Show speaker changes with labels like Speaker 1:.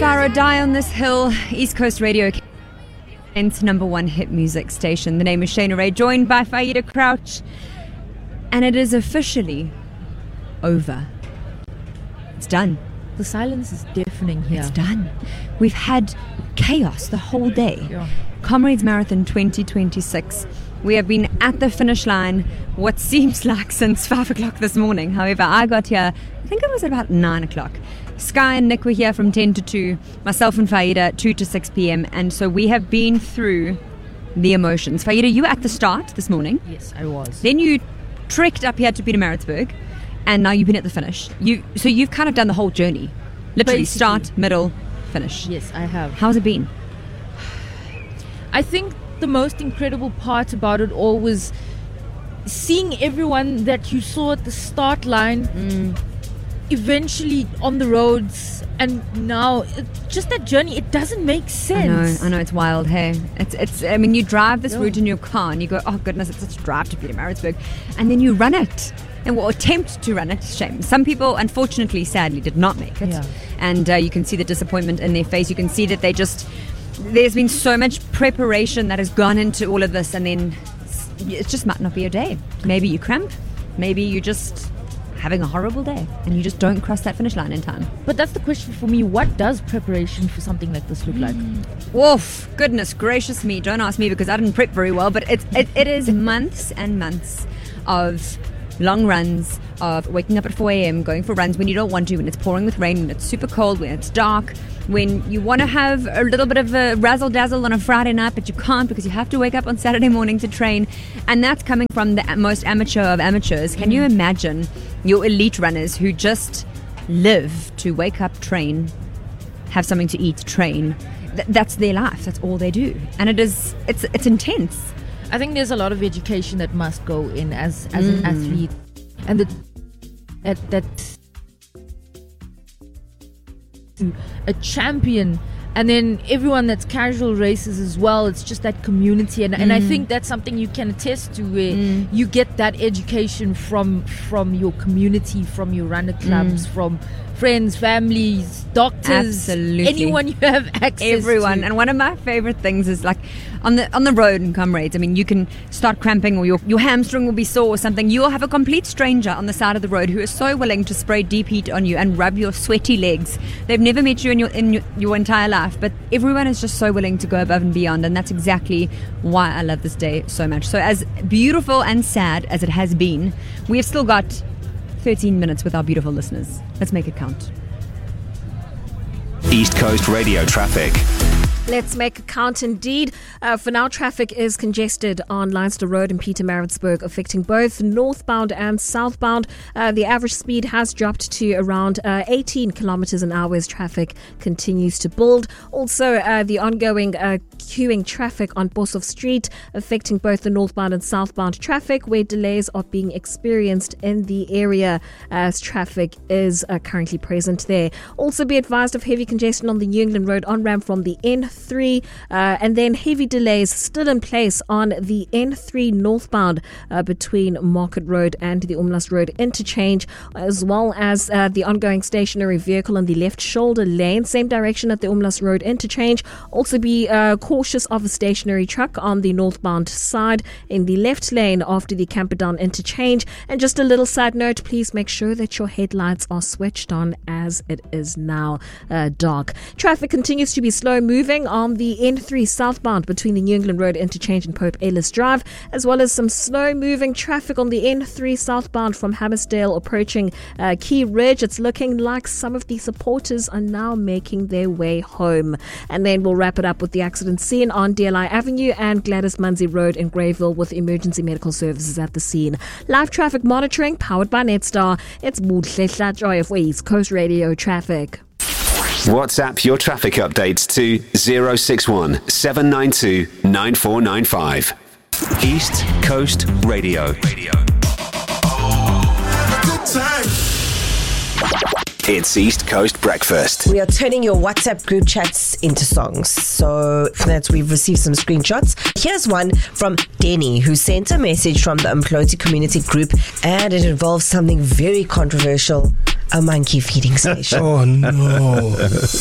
Speaker 1: Spyro, Die on This Hill, East Coast Radio, Kent's number one hit music station. The name is Shayna Ray, joined by Faida Crouch, and it is officially over. It's done.
Speaker 2: The silence is deafening here.
Speaker 1: It's done. We've had chaos the whole day.
Speaker 2: Yeah.
Speaker 1: Comrades Marathon 2026. We have been at the finish line what seems like since 5 o'clock this morning. However, I got here, I think it was at about 9 o'clock. Sky and Nick were here from 10 to 2, myself and Faida 2 to 6 p.m. And so we have been through the emotions. Faida, you were at the start this morning.
Speaker 2: Yes, I was.
Speaker 1: Then you trekked up here to Pietermaritzburg, and now you've been at the finish. So you've kind of done the whole journey. Literally,
Speaker 2: Basically.
Speaker 1: Start, middle, finish.
Speaker 2: Yes, I have.
Speaker 1: How's it been?
Speaker 2: I think the most incredible part about it all was seeing everyone that you saw at the start line eventually on the roads, and now just that journey, it doesn't make sense.
Speaker 1: I know, it's wild, hey. It's. I mean, you drive this route in your car and you go, oh goodness, it's such a drive to Pietermaritzburg, and then you run it. And will attempt to run it. Shame. Some people, unfortunately, sadly, did not make it. Yeah. And you can see the disappointment in their face. You can see that there's been so much preparation that has gone into all of this, and then it just might not be your day. Maybe you cramp. Maybe you're just having a horrible day and you just don't cross that finish line in time.
Speaker 2: But that's the question for me. What does preparation for something like this look like?
Speaker 1: Woof, goodness gracious me. Don't ask me because I didn't prep very well. But it is months and months of long runs, of waking up at 4 a.m, going for runs when you don't want to, when it's pouring with rain, when it's super cold, when it's dark, when you want to have a little bit of a razzle-dazzle on a Friday night, but you can't because you have to wake up on Saturday morning to train. And that's coming from the most amateur of amateurs. Can you imagine your elite runners who just live to wake up, train, have something to eat, train? That's their life. That's all they do. And it's intense.
Speaker 2: I think there's a lot of education that must go in as an athlete, and that a champion, and then everyone that's casual races as well. It's just that community, and I think that's something you can attest to, where you get that education from your community, from your runner clubs, from friends, families, doctors,
Speaker 1: absolutely,
Speaker 2: anyone you have access
Speaker 1: everyone
Speaker 2: to.
Speaker 1: And one of my favorite things is like on the road in Comrades, I mean, you can start cramping or your hamstring will be sore or something. You'll have a complete stranger on the side of the road who is so willing to spray deep heat on you and rub your sweaty legs. They've never met you in your entire life, but everyone is just so willing to go above and beyond, and that's exactly why I love this day so much. So as beautiful and sad as it has been, we have still got 13 minutes with our beautiful listeners. Let's make it count.
Speaker 3: East Coast Radio traffic.
Speaker 4: Let's make it count indeed. For now, traffic is congested on Leinster Road in Pietermaritzburg, affecting both northbound and southbound. The average speed has dropped to around 18 kilometers an hour as traffic continues to build. Also, the ongoing queuing traffic on Boshoff Street, affecting both the northbound and southbound traffic, where delays are being experienced in the area as traffic is currently present there. Also, be advised of heavy congestion on the New England Road on-ramp from the N3, and then heavy delays still in place on the N3 northbound between Market Road and the Umlas Road interchange, as well as the ongoing stationary vehicle on the left shoulder lane, same direction at the Umlas Road interchange. Also be cautious of a stationary truck on the northbound side in the left lane after the Camperdown interchange. And just a little side note, please make sure that your headlights are switched on as it is now dark. Traffic continues to be slow moving on the N3 southbound between the New England Road interchange and Pope Ellis Drive, as well as some slow moving traffic on the N3 southbound from Hammersdale approaching Key Ridge. It's looking like some of the supporters are now making their way home. And then we'll wrap it up with the accident scene on DLI Avenue and Gladys Munsey Road in Greyville, with emergency medical services at the scene. Live traffic monitoring powered by Netstar. It's Muhle Hlatjoy for East Coast Radio Traffic.
Speaker 3: WhatsApp your traffic updates to 061 792 9495. East Coast Radio. It's East Coast Breakfast.
Speaker 5: We are turning your WhatsApp group chats into songs. So for that, we've received some screenshots. Here's one from Denny, who sent a message from the Umhloti community group, and it involves something very controversial: a monkey feeding station.
Speaker 6: Oh no.